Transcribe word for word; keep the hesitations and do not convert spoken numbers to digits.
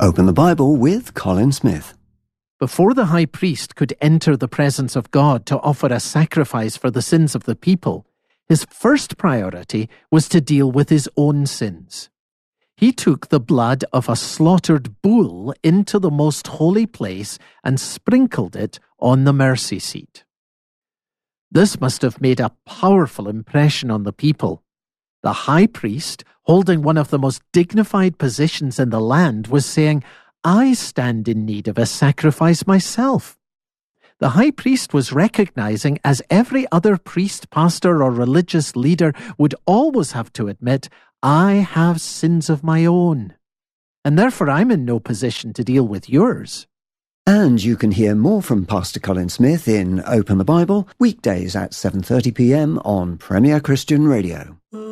Open the Bible with Colin Smith. Before the high priest could enter the presence of God to offer a sacrifice for the sins of the people, his first priority was to deal with his own sins. He took the blood of a slaughtered bull into the most holy place and sprinkled it on the mercy seat. This must have made a powerful impression on the people. The high priest, holding one of the most dignified positions in the land, was saying, "I stand in need of a sacrifice myself." The high priest was recognizing, as every other priest, pastor, or religious leader would always have to admit, "I have sins of my own, and therefore I'm in no position to deal with yours." And you can hear more from Pastor Colin Smith in Open the Bible, weekdays at seven thirty p m on Premier Christian Radio.